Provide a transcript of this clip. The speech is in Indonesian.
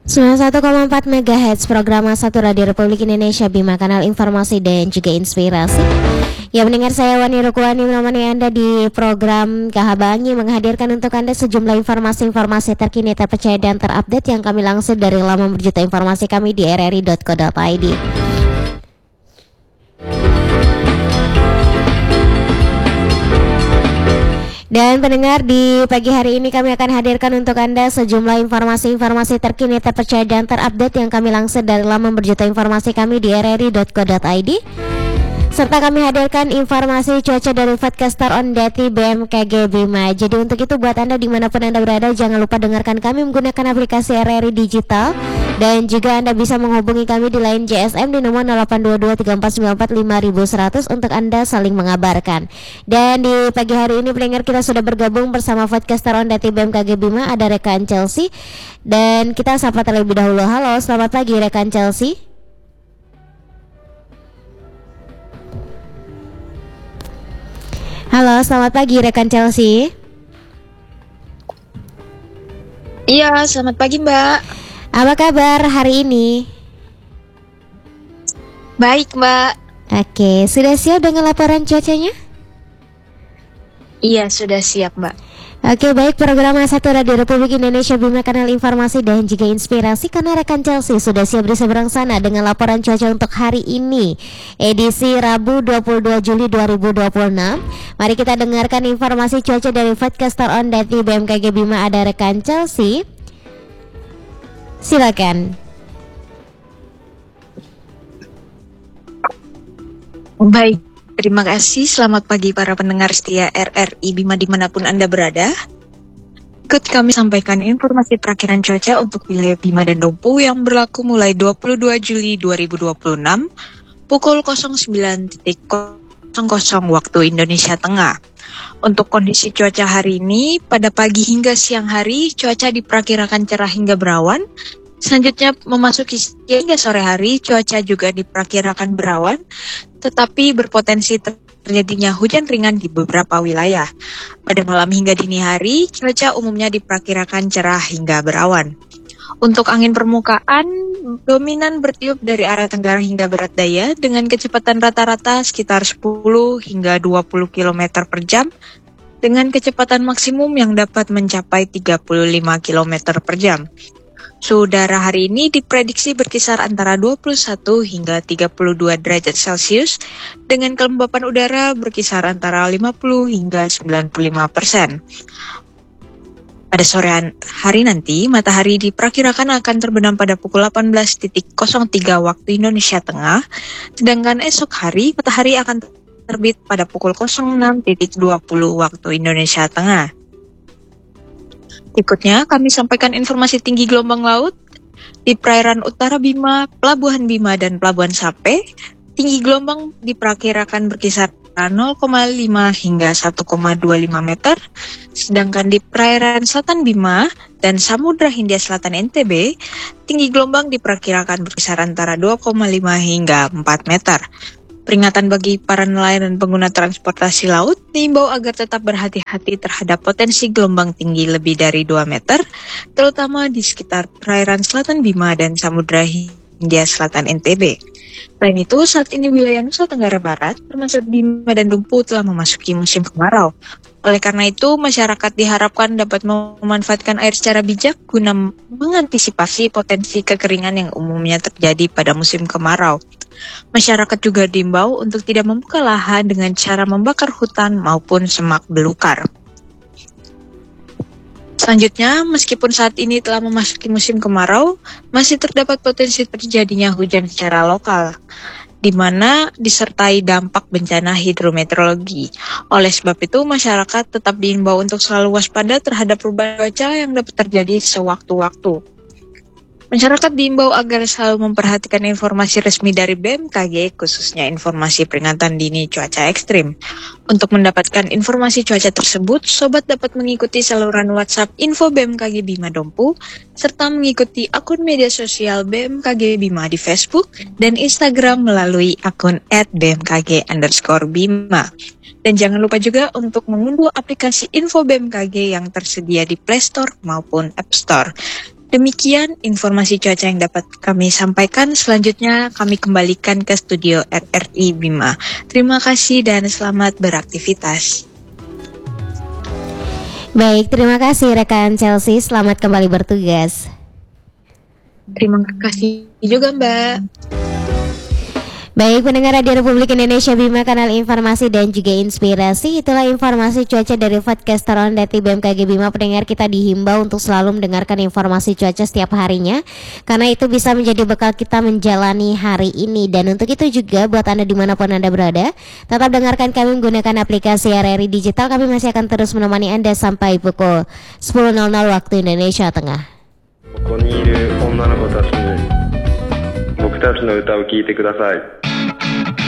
91,4 MHz program satu Radio Republik Indonesia Bima, kanal informasi dan juga inspirasi. Ya, mendengar saya Wani Rukwani menemani Anda di program Kahabangi, menghadirkan untuk Anda sejumlah informasi-informasi terkini, terpercaya dan terupdate yang kami langsung dari laman berjuta informasi kami di rri.co.id. Dan pendengar, di pagi hari ini kami akan hadirkan untuk Anda sejumlah informasi-informasi terkini, terpercaya dan terupdate yang kami langsung dari laman berjuta informasi kami di rri.co.id. Serta kami hadirkan informasi cuaca dari Forecaster on Dati BMKG Bima. Jadi untuk itu buat Anda dimanapun Anda berada, jangan lupa dengarkan kami menggunakan aplikasi RRI Digital. Dan juga Anda bisa menghubungi kami di line GSM di nomor 08223495.100 untuk Anda saling mengabarkan. Dan di pagi hari ini pendengar, kita sudah bergabung bersama Forecaster on Dati BMKG Bima, ada rekan Chelsea. Dan kita sapa terlebih dahulu. Halo, selamat pagi rekan Chelsea. Halo, selamat pagi rekan Chelsea. Iya, selamat pagi Mbak. Apa kabar hari ini? Baik Mbak. Oke, sudah siap dengan laporan cuacanya? Iya, sudah siap Mbak. Oke, baik, program satu Radio Republik Indonesia Bima, kanal informasi dan juga inspirasi, karena rekan Chelsea sudah siap di seberang sana dengan laporan cuaca untuk hari ini, edisi Rabu 22 Juli 2026. Mari kita dengarkan informasi cuaca dari Forecaster on Dati BMKG Bima, ada rekan Chelsea. Silakan. Baik, terima kasih. Selamat pagi para pendengar setia RRI Bima dimanapun Anda berada. Ikut kami sampaikan informasi perakhiran cuaca untuk wilayah Bima dan Dompu yang berlaku mulai 22 Juli 2026 pukul 09.00 waktu Indonesia Tengah. Untuk kondisi cuaca hari ini, pada pagi hingga siang hari, cuaca diperkirakan cerah hingga berawan. Selanjutnya memasuki siang hingga sore hari, cuaca juga diperkirakan berawan, tetapi berpotensi terjadinya hujan ringan di beberapa wilayah. Pada malam hingga dini hari, cuaca umumnya diperkirakan cerah hingga berawan. Untuk angin permukaan, dominan bertiup dari arah tenggara hingga barat daya dengan kecepatan rata-rata sekitar 10 hingga 20 km per jam dengan kecepatan maksimum yang dapat mencapai 35 km per jam. Suhu udara hari ini diprediksi berkisar antara 21 hingga 32 derajat Celcius dengan kelembapan udara berkisar antara 50 hingga 95%. Pada sore hari nanti, matahari diperkirakan akan terbenam pada pukul 18.03 waktu Indonesia Tengah, sedangkan esok hari matahari akan terbit pada pukul 06.20 waktu Indonesia Tengah. Berikutnya, kami sampaikan informasi tinggi gelombang laut. Di perairan utara Bima, Pelabuhan Bima, dan Pelabuhan Sape, tinggi gelombang diperkirakan berkisar 0,5 hingga 1,25 meter. Sedangkan di perairan selatan Bima dan Samudra Hindia Selatan NTB, tinggi gelombang diperkirakan berkisar antara 2,5 hingga 4 meter. Peringatan bagi para nelayan dan pengguna transportasi laut diimbau agar tetap berhati-hati terhadap potensi gelombang tinggi lebih dari 2 meter, terutama di sekitar perairan selatan Bima dan Samudra Hindia Selatan NTB. Selain itu, saat ini wilayah Nusa Tenggara Barat, termasuk Bima dan Dompu, telah memasuki musim kemarau. Oleh karena itu, masyarakat diharapkan dapat memanfaatkan air secara bijak guna mengantisipasi potensi kekeringan yang umumnya terjadi pada musim kemarau. Masyarakat juga diimbau untuk tidak membuka lahan dengan cara membakar hutan maupun semak belukar. Selanjutnya, meskipun saat ini telah memasuki musim kemarau, masih terdapat potensi terjadinya hujan secara lokal, di mana disertai dampak bencana hidrometeorologi. Oleh sebab itu, masyarakat tetap diimbau untuk selalu waspada terhadap perubahan cuaca yang dapat terjadi sewaktu-waktu. Masyarakat diimbau agar selalu memperhatikan informasi resmi dari BMKG, khususnya informasi peringatan dini cuaca ekstrim. Untuk mendapatkan informasi cuaca tersebut, sobat dapat mengikuti saluran WhatsApp info BMKG Bima Dompu, serta mengikuti akun media sosial BMKG Bima di Facebook dan Instagram melalui akun @bmkg_bima. Dan jangan lupa juga untuk mengunduh aplikasi info BMKG yang tersedia di Play Store maupun App Store. Demikian informasi cuaca yang dapat kami sampaikan. Selanjutnya kami kembalikan ke studio RRI Bima. Terima kasih dan selamat beraktivitas. Baik, terima kasih rekan Chelsea. Selamat kembali bertugas. Terima kasih juga Mbak. Baik, pendengar Radio Republik Indonesia Bima, kanal informasi dan juga inspirasi. Itulah informasi cuaca dari Podcaster Ondati BMKG Bima. Pendengar, kita dihimbau untuk selalu mendengarkan informasi cuaca setiap harinya, karena itu bisa menjadi bekal kita menjalani hari ini. Dan untuk itu juga buat Anda dimanapun Anda berada, tetap dengarkan kami menggunakan aplikasi RRI Digital. Kami masih akan terus menemani Anda sampai pukul 10.00 waktu Indonesia Tengah. ここにいる女の子たちに僕たちの歌を聴いてください。